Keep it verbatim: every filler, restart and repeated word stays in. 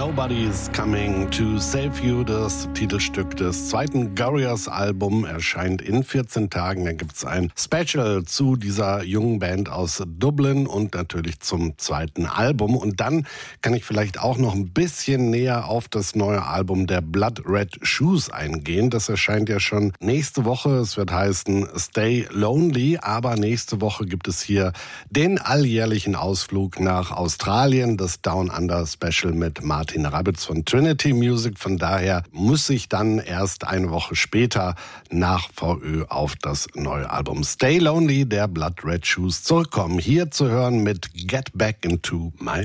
Nobody's Coming to Save You, das Titelstück des zweiten Gorillaz-Albums, erscheint in vierzehn Tagen. Da gibt es ein Special zu dieser jungen Band aus Dublin und natürlich zum zweiten Album. Und dann kann ich vielleicht auch noch ein bisschen näher auf das neue Album der Blood Red Shoes eingehen. Das erscheint ja schon nächste Woche. Es wird heißen Stay Lonely, aber nächste Woche gibt es hier den alljährlichen Ausflug nach Australien, das Down Under Special mit Martin Rabitz von Trinity Music. Von daher muss ich dann erst eine Woche später nach V Ö auf das neue Album Stay Lonely der Blood Red Shoes zurückkommen. Hier zu hören mit Get Back Into My